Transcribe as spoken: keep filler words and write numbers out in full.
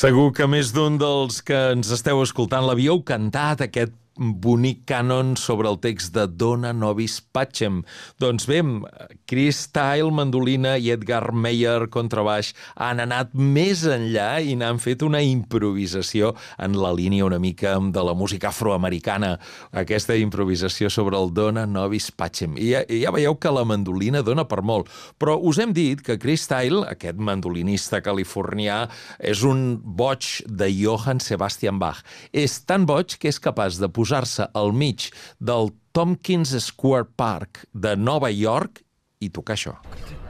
Segur que més d'un dels que ens esteu escoltant l'havíeu cantat, aquest bonic cànon sobre el text de Dona Nobis Pacem. Doncs bé, Chris Steil, mandolina, i Edgar Meyer, contrabaix, han anat més enllà i n'han fet una improvisació en la línia una mica de la música afroamericana. Aquesta improvisació sobre el Dona Nobis Pacem. I ja, ja veieu que la mandolina dona per molt. Però us hem dit que Chris Steil, aquest mandolinista californià, és un boig de Johann Sebastian Bach. És tan boig que és capaç de posar-se al mig del Tompkins Square Park de Nova York i tocar això.